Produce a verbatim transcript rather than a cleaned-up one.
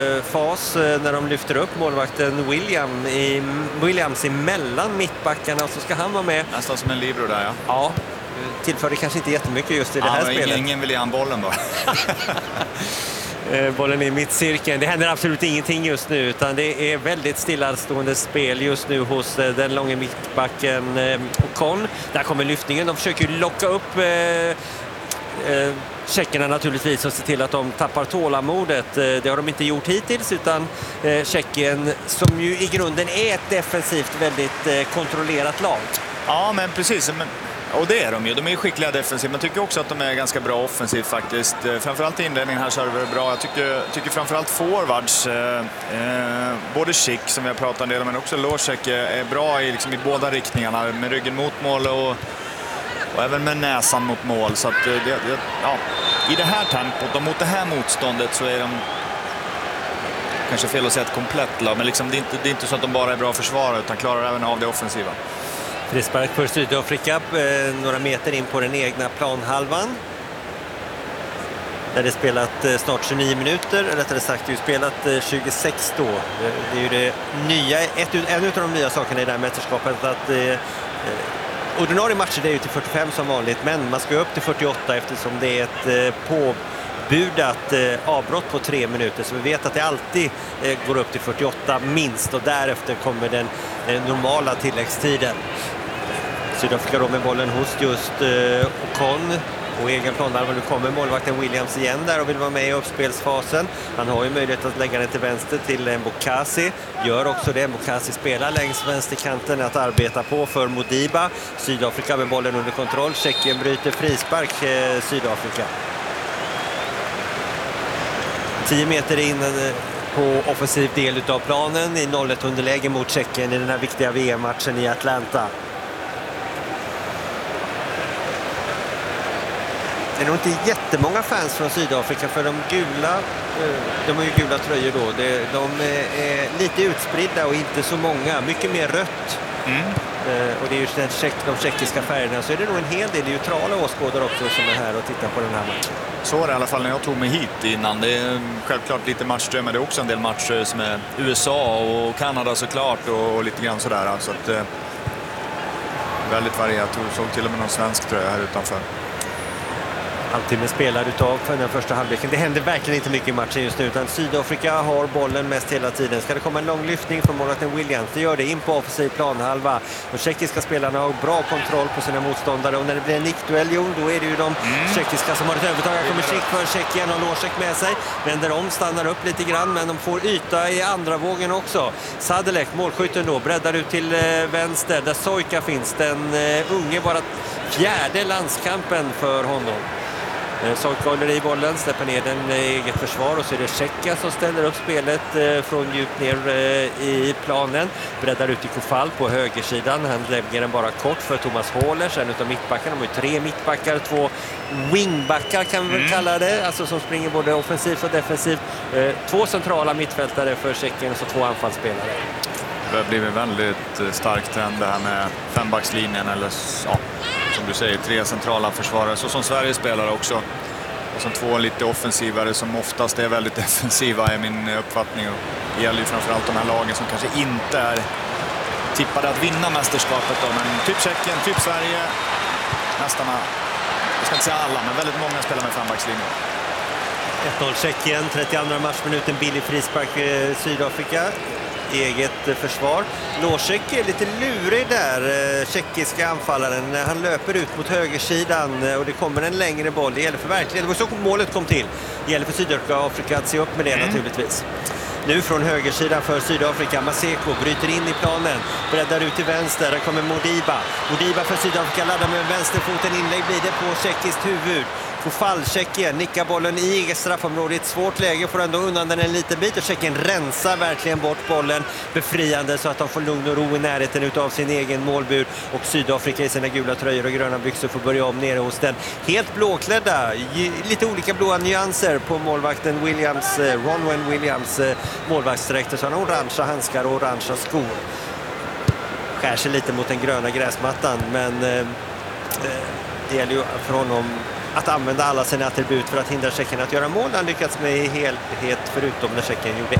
fas när de lyfter upp målvakten William i, Williams emellan mittbackarna, och så ska han vara med. Nästan som en libero där, ja. Ja, tillförde kanske inte jättemycket just i det ja, här men spelet. Ingen vill ge han bollen bara. Bollen är i mittcirkeln. Det händer absolut ingenting just nu, utan det är väldigt stillastående spel just nu hos den långa mittbacken Ocon. Där kommer lyftningen. De försöker locka upp eh, eh, tjeckerna naturligtvis och se till att de tappar tålamodet. Det har de inte gjort hittills, utan eh, Tjeckien, som ju i grunden är ett defensivt väldigt eh, kontrollerat lag. Ja, men precis. Men... Och det är de ju. De är skickliga defensivt. Men jag tycker också att de är ganska bra offensivt faktiskt. Framförallt i inledningen här så är det bra. Jag tycker, tycker framförallt forwards, eh, eh, både Schick som vi har pratat en del om, men också Lošek är bra i, liksom, i båda riktningarna. Med ryggen mot mål och, och även med näsan mot mål. Så att, det, det, ja, i det här tempot och mot det här motståndet så är de kanske fel att säga ett komplett lag. Men liksom, det, är inte, det är inte så att de bara är bra försvarare, utan klarar även av det offensiva. Frispark för Sydafrika, eh, några meter in på den egna planhalvan. Där det spelat eh, snart tjugonio minuter, eller rättare sagt det är spelat eh, tjugosex då. Det, det är ju det nya, ett, en av de nya sakerna i det här mästerskapet, att eh, ordinarie matcher det är ju till fyrtiofem som vanligt, men man ska upp till fyrtioåtta eftersom det är ett eh, påbudat eh, avbrott på tre minuter. Så vi vet att det alltid eh, går upp till fyrtioåtta minst, och därefter kommer den eh, normala tilläggstiden. Sydafrika då med bollen hos just eh, Ocon på egen planhalva. Nu kommer målvakten Williams igen där och vill vara med i uppspelsfasen. Han har ju möjlighet att lägga den till vänster till Mbokasi. Gör också det. Mbokasi spelar längs vänsterkanten att arbeta på för Modiba. Sydafrika med bollen under kontroll. Tjeckien bryter frispark, eh, Sydafrika. tio meter in eh, på offensiv del av planen i noll ett underläge mot Tjeckien i den här viktiga V M-matchen i Atlanta. Det är nog inte jättemånga fans från Sydafrika, för de gula, de har ju gula tröjor då. De är lite utspridda och inte så många. Mycket mer rött. Mm. Och det är ju den tjeck, de tjeckiska färgerna. Så är det nog en hel del neutrala åskådare också som är här och tittar på den här matchen. Så var det i alla fall när jag tog mig hit innan. Det är självklart lite matchström, men det är också en del matcher som är U S A och Kanada såklart och, och lite grann sådär. Så att, eh, väldigt varierat. Jag såg till och med någon svensk tröja här utanför. Halvtimme spelad utav för den första halvleken. Det händer verkligen inte mycket i matchen just nu, utan Sydafrika har bollen mest hela tiden. Ska det komma en lång lyftning från målvakten Williams? Det gör det in på offensiv planhalva. De tjeckiska spelarna har bra kontroll på sina motståndare, och när det blir en nickduell, då är det ju de mm. tjeckiska som har ett övertag. Här kommer Schick för Tjeckien och Lošek med sig. Vänder om, stannar upp lite grann, men de får yta i andra vågen också. Sadelek, målskytten då, breddar ut till vänster där Sojka finns. Den unge, bara fjärde landskampen för honom. Sojka håller i bollen, släpper ner den i eget försvar, och så är det Tjecka som ställer upp spelet från djupt ner i planen. Breddar ut i Kofall på högersidan. Han lägger den bara kort för Thomas Hålers, en utav mittbackarna. De har ju tre mittbackar, två wingbackar kan vi väl mm. kalla det. Alltså som springer både offensivt och defensivt. Två centrala mittfältare för Tjeckien och så två anfallsspelare. Det har blivit väldigt starkt trend det här med fembackslinjen, eller ja, som du säger, tre centrala försvarare, så som Sverige spelar också. Och sen två lite offensivare som oftast är väldigt defensiva är min uppfattning. Och det gäller ju framförallt de här lagen som kanske inte är tippade att vinna mästerskapet då, men typ Tjeckien, typ Sverige, nästan, jag ska inte säga alla, men väldigt många spelar med fembackslinjen. ett noll Tjeckien, trettioandra matchminuten, billig frispark Sydafrika. Eget försvar. Lošek är lite lurig där, tjeckiska anfallaren. Han löper ut mot högersidan och det kommer en längre boll. Det gäller för verkligen, det var så målet kom till. Det gäller för Sydafrika att se upp med det mm. naturligtvis. Nu från högersidan för Sydafrika. Maseko bryter in i planen. Breddar ut till vänster. Där kommer Modiba. Modiba för Sydafrika laddar med vänsterfoten. Inlägg blir det på tjeckiskt huvud. Kofall, Tjeckien, nickar bollen i eget straffområde. Ett svårt läge, får ändå undan den en liten bit. Och Tjeckien rensar verkligen bort bollen. Befriande så att de får lugn och ro i närheten utav sin egen målbur. Och Sydafrika i sina gula tröjor och gröna byxor får börja om nere hos den helt blåklädda. Lite olika blåa nyanser på målvakten Williams, Ronwen Williams målvaktsdräkter. Så han har orangea handskar och orangea skor. Skär sig lite mot den gröna gräsmattan, men eh, det gäller ju för honom att använda alla sina attribut för att hindra Tjeckien att göra mål. Han lyckats med i helhet förutom när Tjeckien gjorde